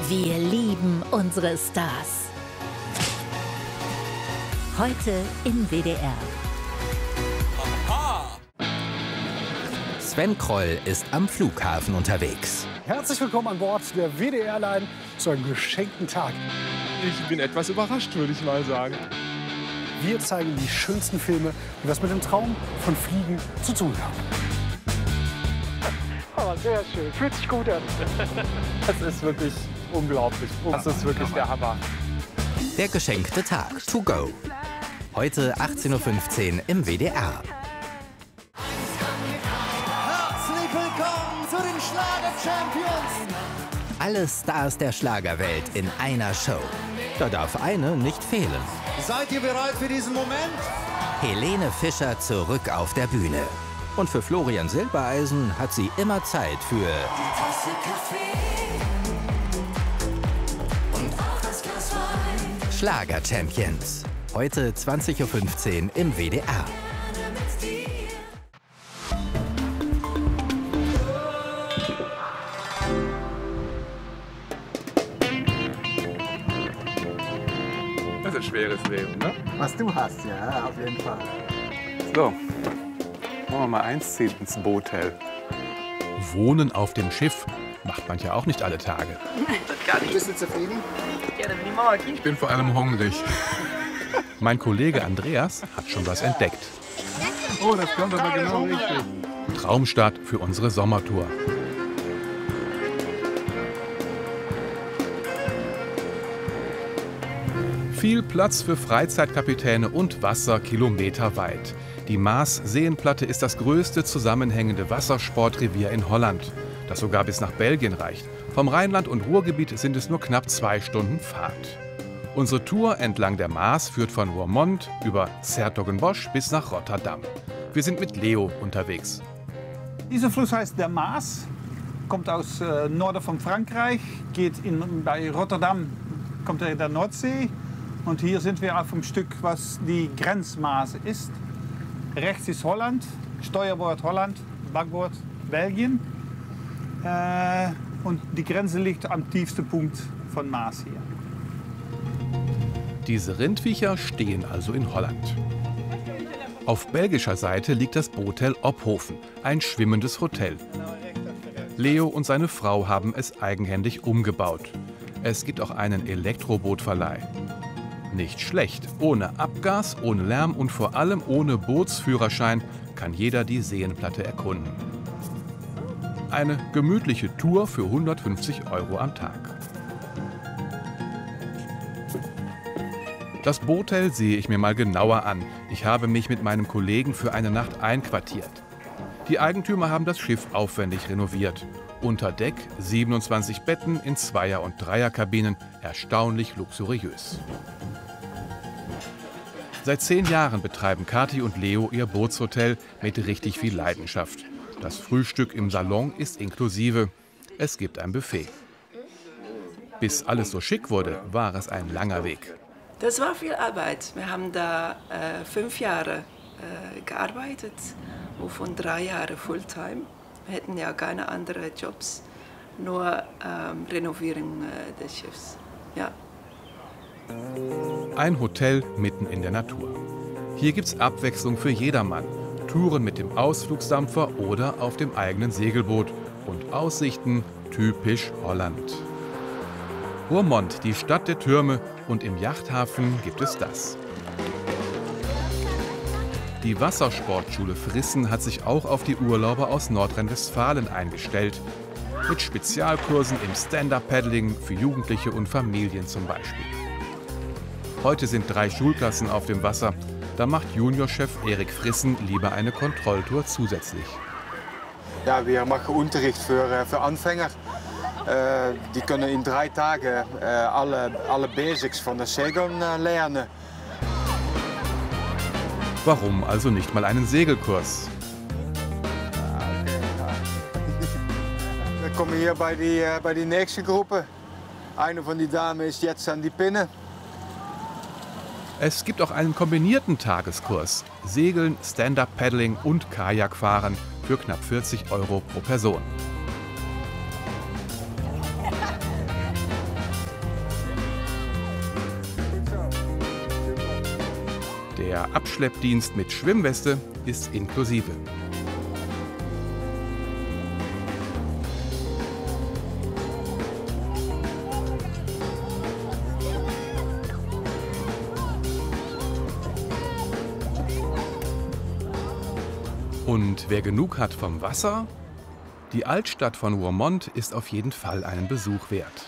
Wir lieben unsere Stars. Heute im WDR. Sven Kroll ist am Flughafen unterwegs. Herzlich willkommen an Bord der WDR-Line zu einem geschenkten Tag. Ich bin etwas überrascht, würde ich mal sagen. Wir zeigen die schönsten Filme, die was mit dem Traum von Fliegen zu tun haben. Oh, sehr schön. Fühlt sich gut an. Das ist wirklich unglaublich. Das ist wirklich der Hammer. Der geschenkte Tag to go. Heute 18:15 Uhr im WDR. Herzlich willkommen zu den Schlager-Champions. Alle Stars der Schlagerwelt in einer Show. Da darf eine nicht fehlen. Seid ihr bereit für diesen Moment? Helene Fischer zurück auf der Bühne. Und für Florian Silbereisen hat sie immer Zeit für die Tasse Kaffee und auch das Glas Wein. Schlager-Champions. Heute 20:15 Uhr im WDR. Das ist ein schweres Leben, ne? Was du hast, ja, auf jeden Fall. So, wollen wir mal einziehen ins Boot-Hotel. Wohnen auf dem Schiff macht man ja auch nicht alle Tage. Bist du zufrieden? Ich bin vor allem hungrig. Mein Kollege Andreas hat schon was entdeckt. Oh, das kommt aber genau richtig. Traumstart für unsere Sommertour. Viel Platz für Freizeitkapitäne und Wasser kilometerweit. Die Maas-Seenplatte ist das größte zusammenhängende Wassersportrevier in Holland, das sogar bis nach Belgien reicht. Vom Rheinland- und Ruhrgebiet sind es nur knapp 2 Stunden Fahrt. Unsere Tour entlang der Maas führt von Roermond über 's-Hertogenbosch bis nach Rotterdam. Wir sind mit Leo unterwegs. Dieser Fluss heißt der Maas, kommt aus Norden von Frankreich, geht bei Rotterdam, kommt er in der Nordsee. Und hier sind wir auf einem Stück, was die Grenzmaas ist. Rechts ist Holland, Steuerbord Holland, Backbord Belgien. Und die Grenze liegt am tiefsten Punkt von Maas hier. Diese Rindviecher stehen also in Holland. Auf belgischer Seite liegt das Boothotel Ophoven, ein schwimmendes Hotel. Leo und seine Frau haben es eigenhändig umgebaut. Es gibt auch einen Elektrobootverleih. Nicht schlecht. Ohne Abgas, ohne Lärm und vor allem ohne Bootsführerschein kann jeder die Seenplatte erkunden. Eine gemütliche Tour für 150 € am Tag. Das Boothotel sehe ich mir mal genauer an. Ich habe mich mit meinem Kollegen für eine Nacht einquartiert. Die Eigentümer haben das Schiff aufwendig renoviert. Unter Deck 27 Betten in Zweier- und Dreierkabinen, erstaunlich luxuriös. Seit 10 Jahren betreiben Kathi und Leo ihr Bootshotel mit richtig viel Leidenschaft. Das Frühstück im Salon ist inklusive. Es gibt ein Buffet. Bis alles so schick wurde, war es ein langer Weg. Das war viel Arbeit. Wir haben da 5 Jahre gearbeitet, wovon 3 Jahre Fulltime. Wir hätten ja keine anderen Jobs, nur Renovierung des Schiffs. Ja. Ein Hotel mitten in der Natur. Hier gibt's Abwechslung für jedermann. Touren mit dem Ausflugsdampfer oder auf dem eigenen Segelboot. Und Aussichten typisch Holland. Roermond, die Stadt der Türme, und im Yachthafen gibt es das. Die Wassersportschule Frissen hat sich auch auf die Urlauber aus Nordrhein-Westfalen eingestellt. Mit Spezialkursen im Stand-Up-Paddling für Jugendliche und Familien zum Beispiel. Heute sind 3 Schulklassen auf dem Wasser. Da macht Juniorchef Erik Frissen lieber eine Kontrolltour zusätzlich. Ja, wir machen Unterricht für Anfänger. Die können in 3 Tagen alle Basics von das Segeln lernen. Warum also nicht mal einen Segelkurs? Wir kommen hier bei die nächste Gruppe. Eine von den Damen ist jetzt an die Pinne. Es gibt auch einen kombinierten Tageskurs. Segeln, Stand-Up-Paddling und Kajakfahren für knapp 40 € pro Person. Der Abschleppdienst mit Schwimmweste ist inklusive. Und wer genug hat vom Wasser, die Altstadt von Roermond ist auf jeden Fall einen Besuch wert.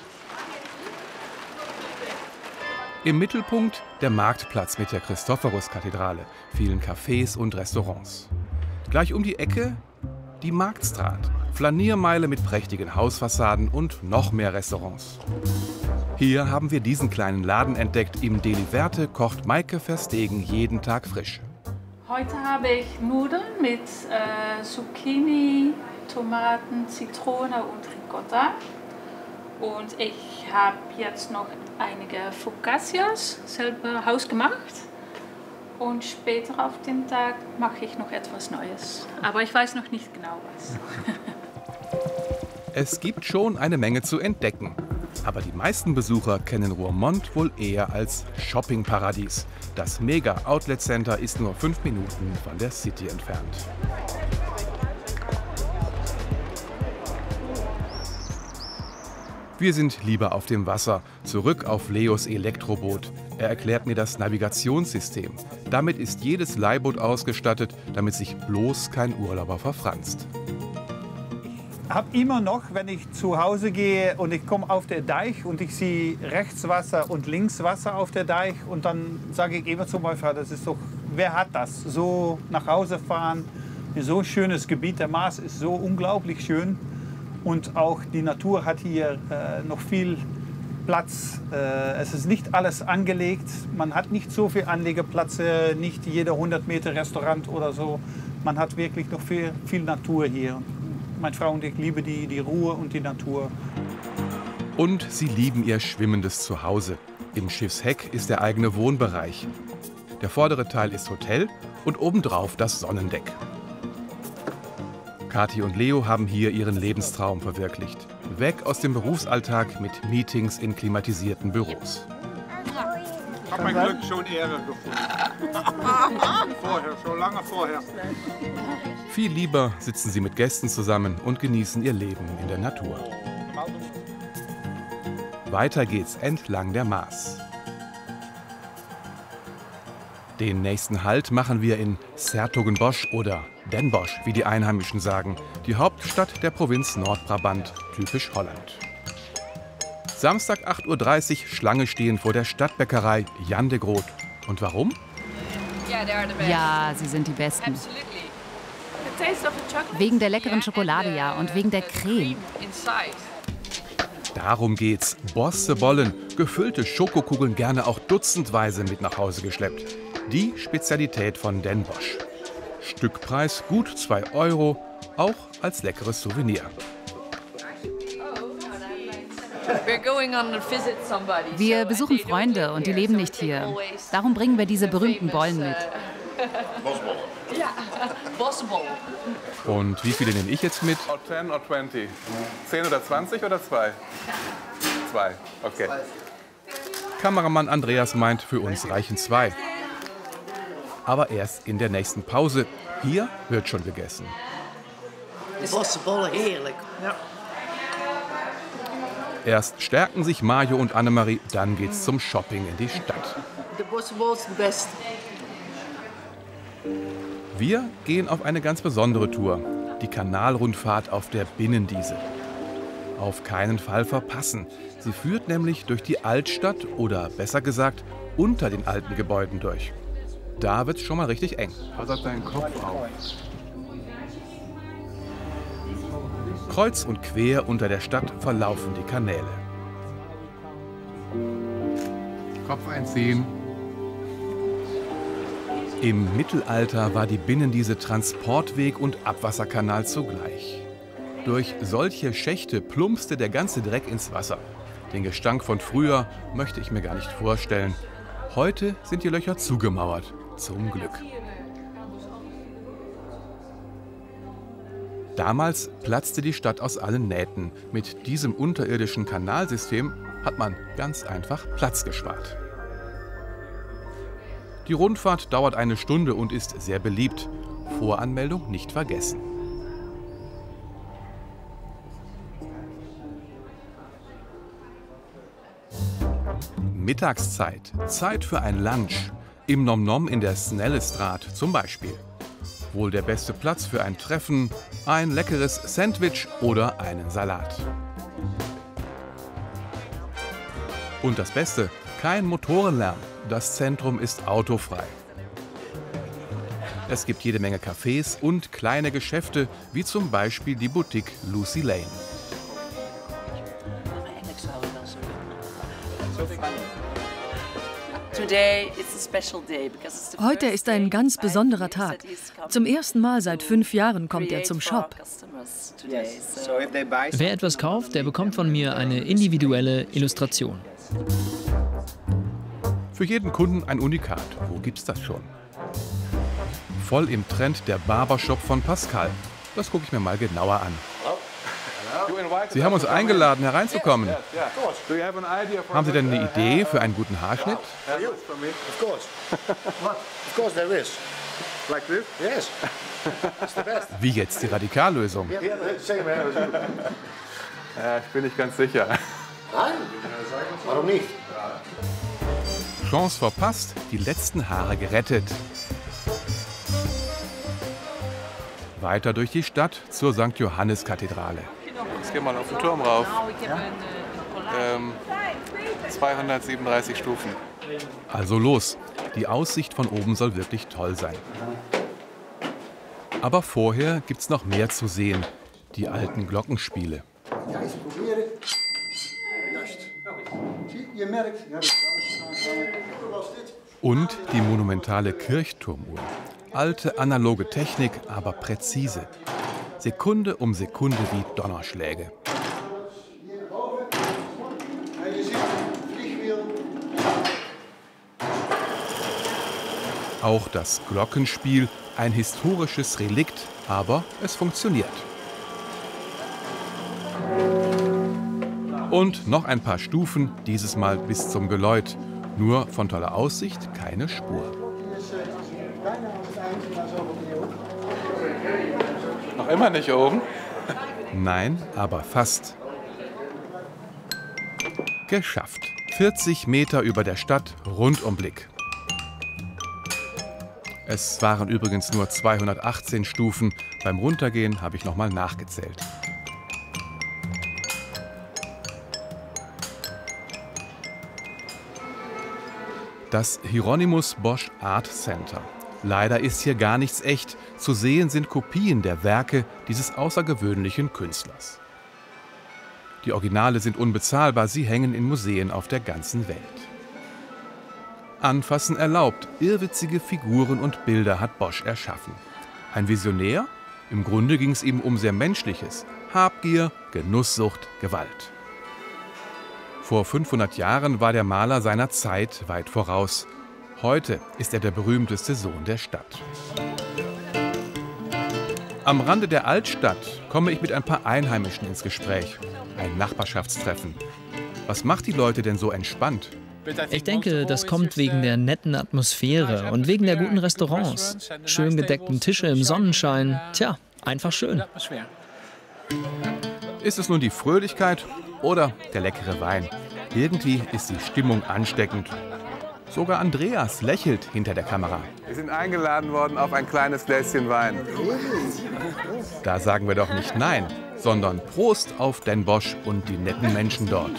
Im Mittelpunkt der Marktplatz mit der Christophorus-Kathedrale, vielen Cafés und Restaurants. Gleich um die Ecke die Marktstraat, Flaniermeile mit prächtigen Hausfassaden und noch mehr Restaurants. Hier haben wir diesen kleinen Laden entdeckt. Im Deliverte kocht Maike Verstegen jeden Tag frisch. Heute habe ich Nudeln mit Zucchini, Tomaten, Zitrone und Ricotta. Und ich habe jetzt noch einige Focaccias selber hausgemacht. Und später auf den Tag mache ich noch etwas Neues. Aber ich weiß noch nicht genau was. Es gibt schon eine Menge zu entdecken. Aber die meisten Besucher kennen Roermond wohl eher als Shoppingparadies. Das Mega-Outlet-Center ist nur 5 Minuten von der City entfernt. Wir sind lieber auf dem Wasser, zurück auf Leos Elektroboot. Er erklärt mir das Navigationssystem. Damit ist jedes Leihboot ausgestattet, damit sich bloß kein Urlauber verfranst. Ich habe immer noch, wenn ich zu Hause gehe und ich komme auf den Deich und ich sehe rechts Wasser und links Wasser auf der Deich und dann sage ich immer zu meiner Frau, das ist doch, wer hat das? So nach Hause fahren, so ein schönes Gebiet, der Maas ist so unglaublich schön und auch die Natur hat hier noch viel Platz. Es ist nicht alles angelegt, man hat nicht so viel Anlegeplätze, nicht jeder 100 Meter Restaurant oder so. Man hat wirklich noch viel Natur hier. Meine Frau und ich lieben die Ruhe und die Natur. Und sie lieben ihr schwimmendes Zuhause. Im Schiffsheck ist der eigene Wohnbereich. Der vordere Teil ist Hotel und obendrauf das Sonnendeck. Kathi und Leo haben hier ihren Lebenstraum verwirklicht. Weg aus dem Berufsalltag mit Meetings in klimatisierten Büros. Ich habe mein Glück schon Ehre gefunden. Vorher, schon lange vorher. Viel lieber sitzen sie mit Gästen zusammen und genießen ihr Leben in der Natur. Weiter geht's entlang der Maas. Den nächsten Halt machen wir in 's-Hertogenbosch oder Den Bosch, wie die Einheimischen sagen, die Hauptstadt der Provinz Nordbrabant, typisch Holland. Samstag 8:30 Uhr, Schlange stehen vor der Stadtbäckerei Jan de Groot. Und warum? Ja, sie sind die Besten. Wegen der leckeren Schokolade, ja, und wegen der Creme. Darum geht's. Bossebollen, gefüllte Schokokugeln, gerne auch dutzendweise mit nach Hause geschleppt. Die Spezialität von Den Bosch. Stückpreis gut 2 €, auch als leckeres Souvenir. Wir besuchen Freunde und die leben nicht hier. Darum bringen wir diese berühmten Bollen mit. Und wie viele nehme ich jetzt mit? 10 oder 20? 10 oder 20 oder 2? 2, okay. Kameramann Andreas meint, für uns reichen 2. Aber erst in der nächsten Pause. Hier wird schon gegessen. Bossenbollen, heerlijk. Ja. Erst stärken sich Mario und Annemarie, dann geht's zum Shopping in die Stadt. De bossenbollen sind die beste. Wir gehen auf eine ganz besondere Tour. Die Kanalrundfahrt auf der Binnendiesel. Auf keinen Fall verpassen. Sie führt nämlich durch die Altstadt oder besser gesagt unter den alten Gebäuden durch. Da wird's schon mal richtig eng. Pass auf deinen Kopf auf. Kreuz und quer unter der Stadt verlaufen die Kanäle. Kopf einziehen. Im Mittelalter war die Binnendiese Transportweg und Abwasserkanal zugleich. Durch solche Schächte plumpste der ganze Dreck ins Wasser. Den Gestank von früher möchte ich mir gar nicht vorstellen. Heute sind die Löcher zugemauert. Zum Glück. Damals platzte die Stadt aus allen Nähten. Mit diesem unterirdischen Kanalsystem hat man ganz einfach Platz gespart. Die Die Rundfahrt dauert eine Stunde und ist sehr beliebt. Voranmeldung nicht vergessen. Mittagszeit, Zeit für ein Lunch. Im Nom Nom in der Snellestraat zum Beispiel. Wohl der beste Platz für ein Treffen, ein leckeres Sandwich oder einen Salat. Und das Beste, kein Motorenlärm. Das Zentrum ist autofrei. Es gibt jede Menge Cafés und kleine Geschäfte, wie zum Beispiel die Boutique Lucy Lane. Heute ist ein ganz besonderer Tag. Zum ersten Mal seit 5 Jahren kommt er zum Shop. Wer etwas kauft, der bekommt von mir eine individuelle Illustration. Für jeden Kunden ein Unikat. Wo gibt's das schon? Voll im Trend der Barbershop von Pascal. Das gucke ich mir mal genauer an. Sie haben uns eingeladen, hereinzukommen. Haben Sie denn eine Idee für einen guten Haarschnitt? Wie jetzt die Radikallösung? Ja, ich bin nicht ganz sicher. Nein? Warum nicht? Chance verpasst, die letzten Haare gerettet. Weiter durch die Stadt zur St. Johannes-Kathedrale. Jetzt gehen wir mal auf den Turm rauf. 237 Stufen. Also los, die Aussicht von oben soll wirklich toll sein. Aber vorher gibt's noch mehr zu sehen. Die alten Glockenspiele. Und die monumentale Kirchturmuhr. Alte analoge Technik, aber präzise. Sekunde um Sekunde wie Donnerschläge. Auch das Glockenspiel, ein historisches Relikt, aber es funktioniert. Und noch ein paar Stufen, dieses Mal bis zum Geläut. Nur von toller Aussicht keine Spur. Noch immer nicht oben? Nein, aber fast. Geschafft. 40 Meter über der Stadt, Rundumblick. Es waren übrigens nur 218 Stufen. Beim Runtergehen habe ich nochmal nachgezählt. Das Hieronymus Bosch Art Center. Leider ist hier gar nichts echt. Zu sehen sind Kopien der Werke dieses außergewöhnlichen Künstlers. Die Originale sind unbezahlbar, sie hängen in Museen auf der ganzen Welt. Anfassen erlaubt, irrwitzige Figuren und Bilder hat Bosch erschaffen. Ein Visionär? Im Grunde ging es ihm um sehr Menschliches. Habgier, Genusssucht, Gewalt. Vor 500 Jahren war der Maler seiner Zeit weit voraus. Heute ist er der berühmteste Sohn der Stadt. Am Rande der Altstadt komme ich mit ein paar Einheimischen ins Gespräch. Ein Nachbarschaftstreffen. Was macht die Leute denn so entspannt? Ich denke, das kommt wegen der netten Atmosphäre und wegen der guten Restaurants. Schön gedeckten Tische im Sonnenschein. Tja, einfach schön. Ist es nun die Fröhlichkeit oder der leckere Wein? Irgendwie ist die Stimmung ansteckend. Sogar Andreas lächelt hinter der Kamera. Wir sind eingeladen worden auf ein kleines Gläschen Wein. Da sagen wir doch nicht nein, sondern Prost auf Den Bosch und die netten Menschen dort.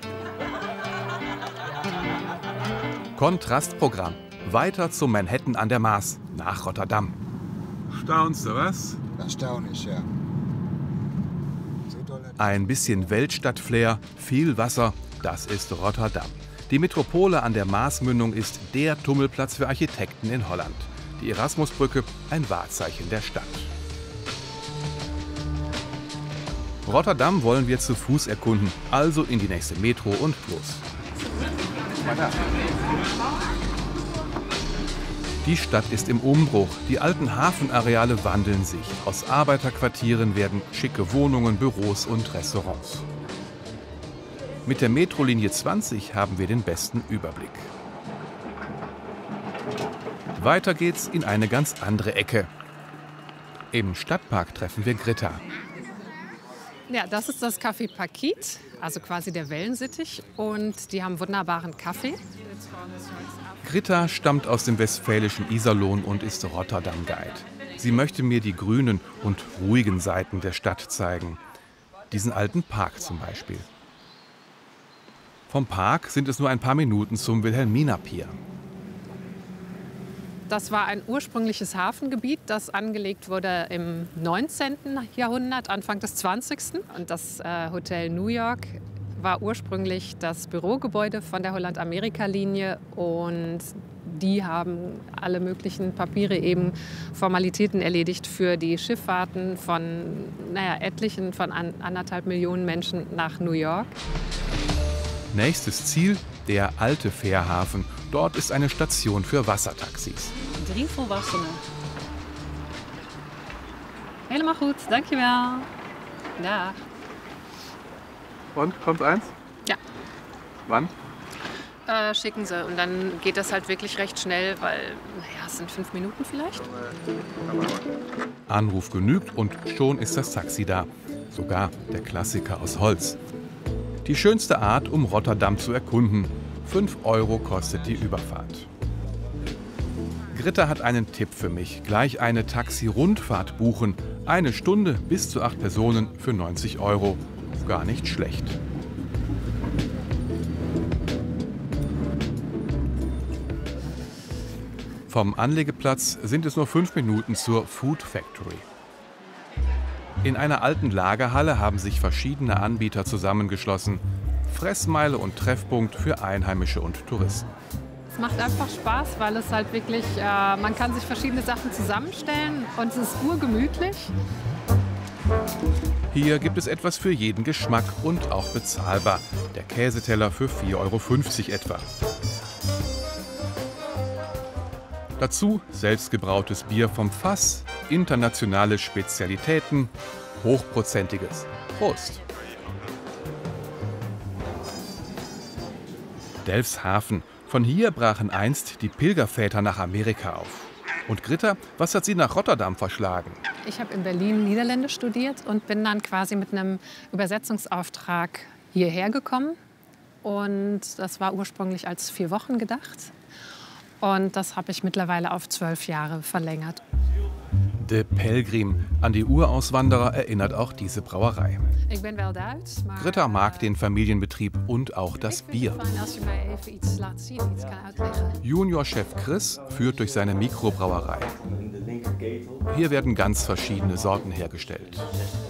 Kontrastprogramm. Weiter zum Manhattan an der Maas, nach Rotterdam. Staunst du, was? Erstaunlich, ja. Ein bisschen Weltstadt-Flair, viel Wasser, das ist Rotterdam. Die Metropole an der Maasmündung ist der Tummelplatz für Architekten in Holland. Die Erasmusbrücke, ein Wahrzeichen der Stadt. Rotterdam wollen wir zu Fuß erkunden, also in die nächste Metro und los. Die Stadt ist im Umbruch. Die alten Hafenareale wandeln sich. Aus Arbeiterquartieren werden schicke Wohnungen, Büros und Restaurants. Mit der Metrolinie 20 haben wir den besten Überblick. Weiter geht's in eine ganz andere Ecke. Im Stadtpark treffen wir Grita. Ja, das ist das Café Paquit, also quasi der Wellensittich. Und die haben wunderbaren Kaffee. Grita stammt aus dem westfälischen Iserlohn und ist Rotterdam-Guide. Sie möchte mir die grünen und ruhigen Seiten der Stadt zeigen. Diesen alten Park zum Beispiel. Vom Park sind es nur ein paar Minuten zum Wilhelmina-Pier. Das war ein ursprüngliches Hafengebiet, das angelegt wurde im 19. Jahrhundert, Anfang des 20. Und das Hotel New York war ursprünglich das Bürogebäude von der Holland-Amerika-Linie. Und die haben alle möglichen Papiere, eben Formalitäten erledigt für die Schifffahrten von etlichen, von 1,5 Millionen Menschen nach New York. Nächstes Ziel, der alte Fährhafen. Dort ist eine Station für Wassertaxis. 3 Volwassenen. Helemaal goed, dankjewel. Dag. Und, kommt eins? Ja. Wann? Schicken Sie. Und dann geht das halt wirklich recht schnell, weil es sind 5 Minuten vielleicht. Anruf genügt und schon ist das Taxi da. Sogar der Klassiker aus Holz. Die schönste Art, um Rotterdam zu erkunden. 5 € kostet die Überfahrt. Grita hat einen Tipp für mich. Gleich eine Taxi-Rundfahrt buchen. 1 Stunde bis zu 8 Personen für 90 €. Gar nicht schlecht. Vom Anlegeplatz sind es nur 5 Minuten zur Food Factory. In einer alten Lagerhalle haben sich verschiedene Anbieter zusammengeschlossen. Fressmeile und Treffpunkt für Einheimische und Touristen. Es macht einfach Spaß, weil es halt wirklich, man kann sich verschiedene Sachen zusammenstellen und es ist urgemütlich. Hier gibt es etwas für jeden Geschmack und auch bezahlbar. Der Käseteller für 4,50 € etwa. Dazu selbstgebrautes Bier vom Fass, internationale Spezialitäten, hochprozentiges. Prost! Delfshaven. Von hier brachen einst die Pilgerväter nach Amerika auf. Und Grita, was hat sie nach Rotterdam verschlagen? Ich habe in Berlin Niederländisch studiert und bin dann quasi mit einem Übersetzungsauftrag hierher gekommen. Und das war ursprünglich als 4 Wochen gedacht. Und das habe ich mittlerweile auf 12 Jahre verlängert. De Pelgrim. An die Urauswanderer erinnert auch diese Brauerei. Ich bin wel Duits, maar Grita mag den Familienbetrieb und auch das Bier. als je mij even iets laat zien, iets kan uitleggen. Juniorchef Chris führt durch seine Mikrobrauerei. Hier werden ganz verschiedene Sorten hergestellt.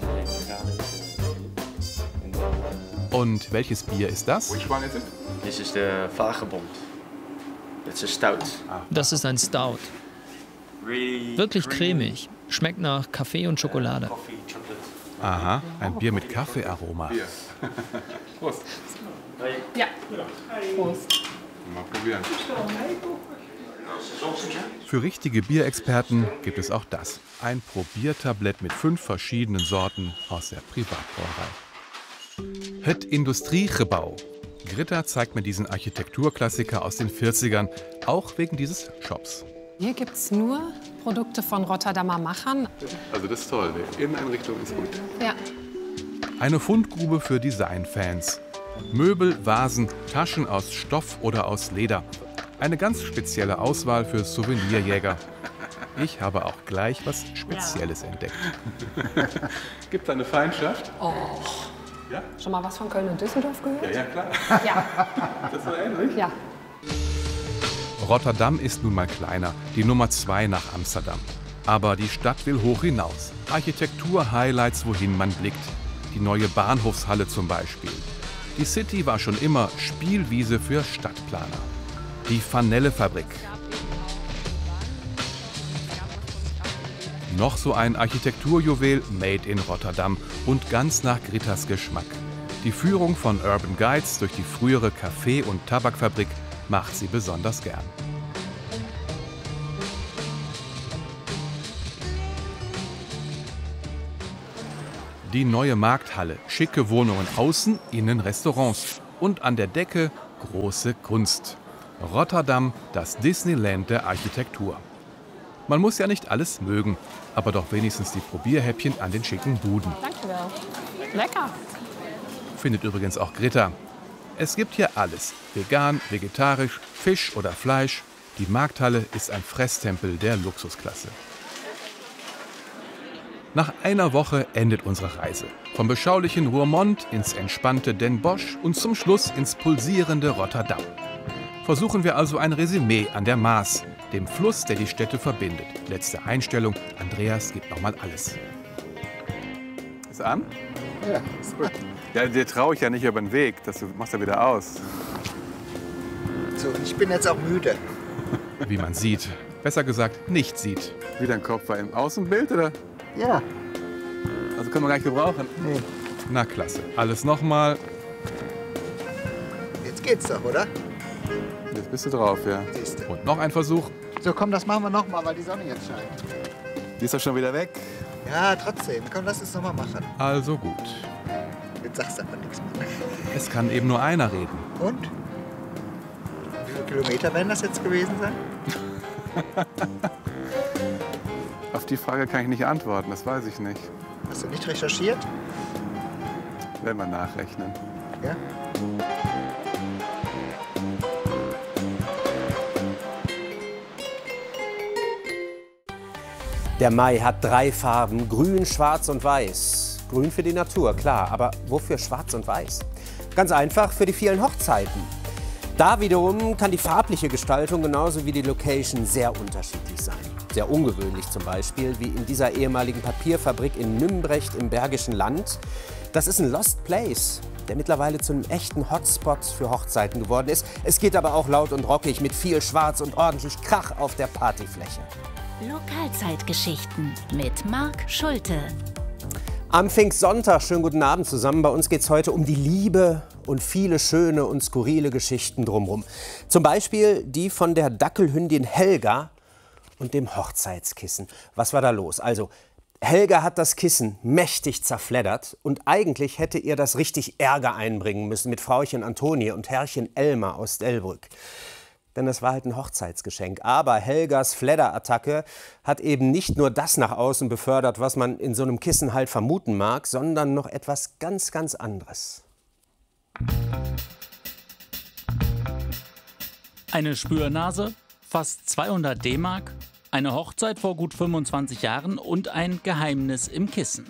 Und welches Bier ist das? This is the Vagebond. It's a stout. Das ist ein Stout. Wirklich cremig. Schmeckt nach Kaffee und Schokolade. Aha, ein Bier mit Kaffeearoma. Prost. Ja. Prost. Mal probieren. Für richtige Bierexperten gibt es auch das. Ein Probiertablett mit 5 verschiedenen Sorten aus der Privatbrauerei. Het Industriegebouw. Grita zeigt mir diesen Architekturklassiker aus den 40ern, auch wegen dieses Shops. Hier gibt es nur Produkte von Rotterdamer Machern. Also das ist toll, die Inneneinrichtung ist gut. Ja. Eine Fundgrube für Designfans. Möbel, Vasen, Taschen aus Stoff oder aus Leder. Eine ganz spezielle Auswahl für Souvenirjäger. Ich habe auch gleich was Spezielles entdeckt. Gibt es eine Feindschaft? Oh. Ja? Schon mal was von Köln und Düsseldorf gehört? Ja, klar. Ja. Das war ähnlich? Ja. Rotterdam ist nun mal kleiner, die Nummer 2 nach Amsterdam. Aber die Stadt will hoch hinaus. Architektur-Highlights, wohin man blickt. Die neue Bahnhofshalle zum Beispiel. Die City war schon immer Spielwiese für Stadtplaner. Die Vanille-Fabrik. Noch so ein Architekturjuwel made in Rotterdam und ganz nach Gritas Geschmack. Die Führung von Urban Guides durch die frühere Kaffee- und Tabakfabrik macht sie besonders gern. Die neue Markthalle, schicke Wohnungen außen, innen Restaurants und an der Decke große Kunst. Rotterdam, das Disneyland der Architektur. Man muss ja nicht alles mögen, aber doch wenigstens die Probierhäppchen an den schicken Buden. Danke. Lecker. Findet übrigens auch Greta. Es gibt hier alles. Vegan, vegetarisch, Fisch oder Fleisch. Die Markthalle ist ein Fresstempel der Luxusklasse. Nach einer Woche endet unsere Reise. Vom beschaulichen Roermond ins entspannte Den Bosch und zum Schluss ins pulsierende Rotterdam. Versuchen wir also ein Resümee an der Maas, dem Fluss, der die Städte verbindet. Letzte Einstellung, Andreas gibt nochmal alles. Ist an? Ja, ist gut. Ja, dir traue ich ja nicht über den Weg. Das machst du wieder aus. So, ich bin jetzt auch müde. Wie man sieht, besser gesagt nicht sieht. Wie dein Kopf war im Außenbild, oder? Ja. Also können wir gar nicht gebrauchen. Nee. Na klasse, alles nochmal. Jetzt geht's doch, oder? Jetzt bist du drauf, ja. Siehste. Und noch ein Versuch. So, komm, das machen wir nochmal, weil die Sonne jetzt scheint. Die ist doch schon wieder weg. Ja, trotzdem. Komm, lass es nochmal machen. Also gut. Jetzt sagst du aber nichts mehr. Es kann eben nur einer reden. Und? Wie viele Kilometer werden das jetzt gewesen sein? Auf die Frage kann ich nicht antworten, das weiß ich nicht. Hast du nicht recherchiert? Werden wir nachrechnen. Ja? Der Mai hat 3 Farben, grün, schwarz und weiß. Grün für die Natur, klar, aber wofür schwarz und weiß? Ganz einfach, für die vielen Hochzeiten. Da wiederum kann die farbliche Gestaltung genauso wie die Location sehr unterschiedlich sein. Sehr ungewöhnlich zum Beispiel, wie in dieser ehemaligen Papierfabrik in Nümbrecht im Bergischen Land. Das ist ein Lost Place, der mittlerweile zu einem echten Hotspot für Hochzeiten geworden ist. Es geht aber auch laut und rockig mit viel Schwarz und ordentlich Krach auf der Partyfläche. Lokalzeitgeschichten mit Marc Schulte. Am Pfingstsonntag, schönen guten Abend zusammen. Bei uns geht es heute um die Liebe und viele schöne und skurrile Geschichten drumherum. Zum Beispiel die von der Dackelhündin Helga und dem Hochzeitskissen. Was war da los? Also, Helga hat das Kissen mächtig zerfleddert und eigentlich hätte ihr das richtig Ärger einbringen müssen mit Frauchen Antonie und Herrchen Elmar aus Delbrück. Denn das war halt ein Hochzeitsgeschenk. Aber Helgas Fledderattacke hat eben nicht nur das nach außen befördert, was man in so einem Kissen halt vermuten mag, sondern noch etwas ganz, ganz anderes. Eine Spürnase, fast 200 D-Mark, eine Hochzeit vor gut 25 Jahren und ein Geheimnis im Kissen.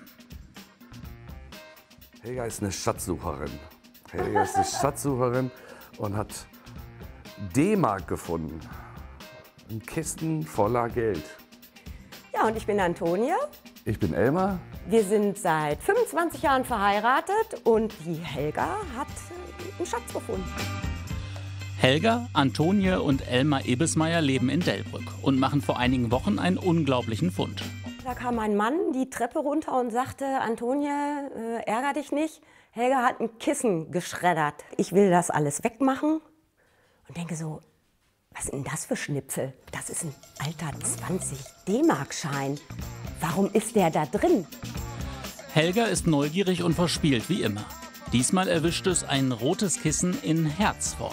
Helga ist eine Schatzsucherin. Helga ist eine Schatzsucherin und hat D-Mark gefunden. Ein Kisten voller Geld. Ja, und ich bin Antonia. Ich bin Elmar. Wir sind seit 25 Jahren verheiratet und die Helga hat einen Schatz gefunden. Helga, Antonie und Elmar Ebesmeier leben in Delbrück und machen vor einigen Wochen einen unglaublichen Fund. Da kam ein Mann die Treppe runter und sagte, Antonie, ärger dich nicht, Helga hat ein Kissen geschreddert. Ich will das alles wegmachen und denke so, was ist denn das für Schnipsel? Das ist ein alter 20 D-Mark-Schein. Warum ist der da drin? Helga ist neugierig und verspielt wie immer. Diesmal erwischt es ein rotes Kissen in Herzform.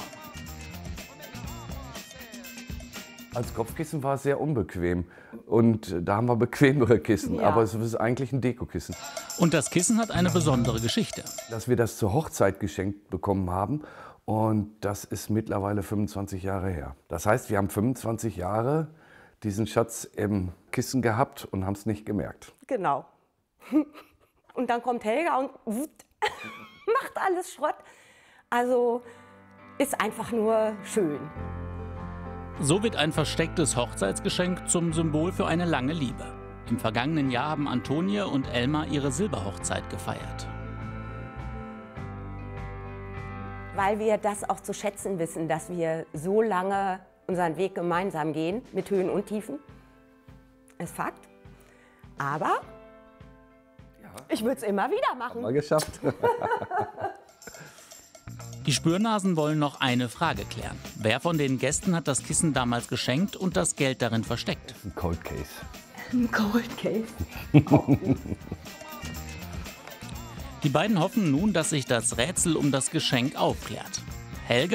Als Kopfkissen war es sehr unbequem und da haben wir bequemere Kissen, Ja. aber es ist eigentlich ein Dekokissen. Und das Kissen hat eine besondere Geschichte. Dass wir das zur Hochzeit geschenkt bekommen haben und das ist mittlerweile 25 Jahre her. Das heißt, wir haben 25 Jahre diesen Schatz im Kissen gehabt und haben es nicht gemerkt. Genau. Und dann kommt Helga und macht alles Schrott. Also ist einfach nur schön. So wird ein verstecktes Hochzeitsgeschenk zum Symbol für eine lange Liebe. Im vergangenen Jahr haben Antonie und Elmar ihre Silberhochzeit gefeiert. Weil wir das auch zu schätzen wissen, dass wir so lange unseren Weg gemeinsam gehen, mit Höhen und Tiefen. Ist Fakt. Aber ich würde es immer wieder machen. Mal geschafft. Die Spürnasen wollen noch eine Frage klären. Wer von den Gästen hat das Kissen damals geschenkt und das Geld darin versteckt? Ein Cold Case. Ein Cold Case. Die beiden hoffen nun, dass sich das Rätsel um das Geschenk aufklärt. Helga